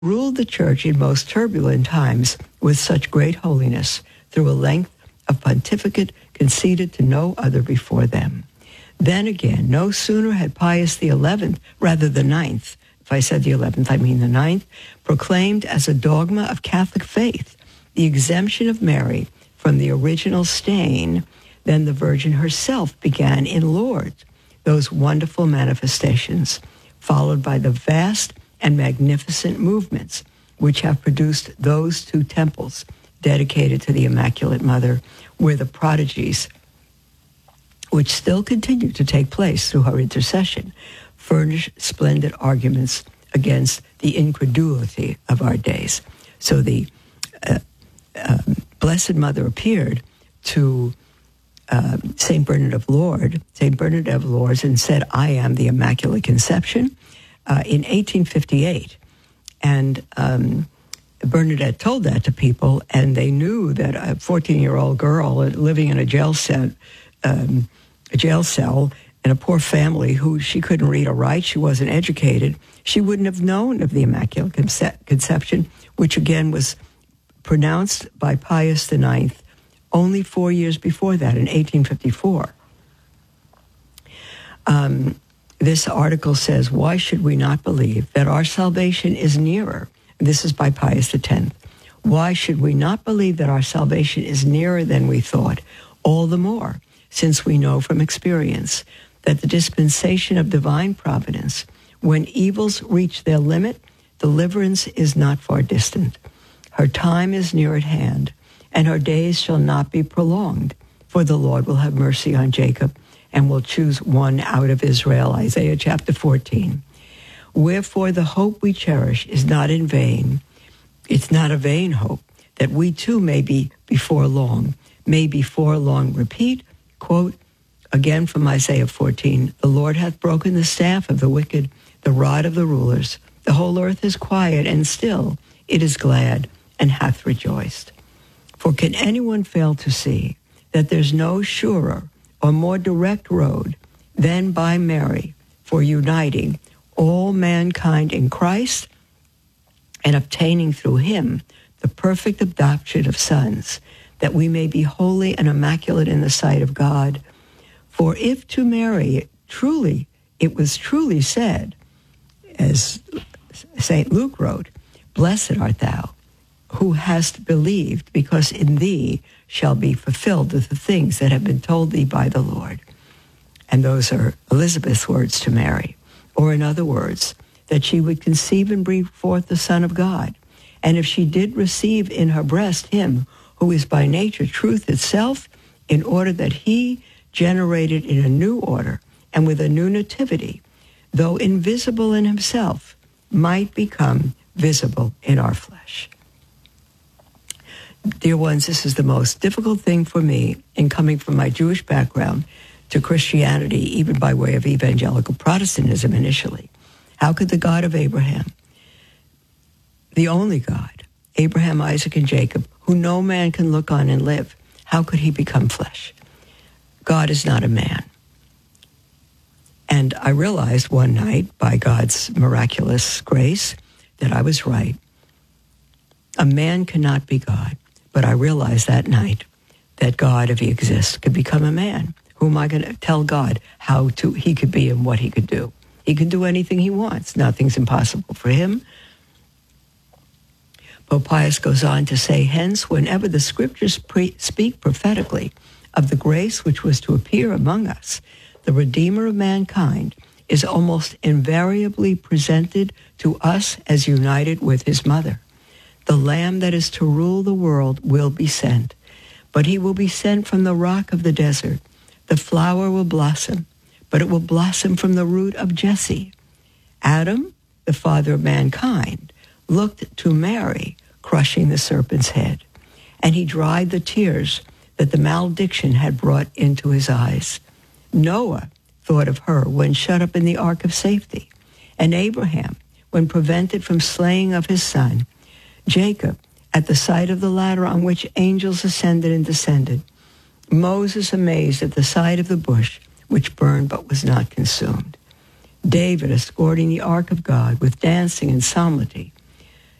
ruled the church in most turbulent times with such great holiness through a length of pontificate conceded to no other before them. Then again, no sooner had Pius the 9th, if I said the 11th, I mean the 9th, proclaimed as a dogma of Catholic faith the exemption of Mary from the original stain, then the Virgin herself began in Lourdes those wonderful manifestations, followed by the vast and magnificent movements which have produced those two temples dedicated to the Immaculate Mother, where the prodigies, which still continue to take place through her intercession, furnish splendid arguments against the incredulity of our days. So the Blessed Mother appeared to St. Bernadette of Lourdes, and said, "I am the Immaculate Conception," in 1858. And Bernadette told that to people, and they knew that a 14-year-old girl living in a jail cell in a poor family who she couldn't read or write, she wasn't educated, she wouldn't have known of the Immaculate Conception, which again was pronounced by Pius IX only 4 years before that, in 1854. This article says, "Why should we not believe that our salvation is nearer?" This is by Pius X. "Why should we not believe that our salvation is nearer than we thought? All the more, since we know from experience that the dispensation of divine providence, when evils reach their limit, deliverance is not far distant. Her time is near at hand, and her days shall not be prolonged, for the Lord will have mercy on Jacob and will choose one out of Israel." Isaiah chapter 14. "Wherefore the hope we cherish is not in vain. It's not a vain hope, that we too may before long repeat," quote, again from Isaiah 14, "The Lord hath broken the staff of the wicked, the rod of the rulers. The whole earth is quiet and still. It is glad and hath rejoiced. For can anyone fail to see that there's no surer or more direct road than by Mary for uniting all mankind in Christ and obtaining through him the perfect adoption of sons, that we may be holy and immaculate in the sight of God? For if to Mary it was truly said, as St. Luke wrote, 'Blessed art thou, who hast believed, because in thee shall be fulfilled the things that have been told thee by the Lord.'" And those are Elizabeth's words to Mary. Or in other words, that she would conceive and bring forth the Son of God. And if she did receive in her breast him who is by nature truth itself, in order that he, generated in a new order and with a new nativity, though invisible in himself, might become visible in our flesh. Dear ones, this is the most difficult thing for me in coming from my Jewish background to Christianity, even by way of evangelical Protestantism initially. How could the God of Abraham, the only God, Abraham, Isaac, and Jacob, who no man can look on and live, how could he become flesh? God is not a man. And I realized one night, by God's miraculous grace, that I was right. A man cannot be God. But I realized that night that God, if he exists, could become a man. Who am I going to tell God he could be and what he could do? He can do anything he wants. Nothing's impossible for him. Pope Pius goes on to say, "Hence, whenever the scriptures speak prophetically of the grace which was to appear among us, the Redeemer of mankind is almost invariably presented to us as united with his mother. The Lamb that is to rule the world will be sent, but he will be sent from the rock of the desert. The flower will blossom, but it will blossom from the root of Jesse. Adam, the father of mankind, looked to Mary crushing the serpent's head, and he dried the tears that the malediction had brought into his eyes. Noah thought of her when shut up in the ark of safety, and Abraham when prevented from slaying of his son, Jacob at the sight of the ladder on which angels ascended and descended, Moses amazed at the sight of the bush which burned but was not consumed, David escorting the ark of God with dancing and psalmody,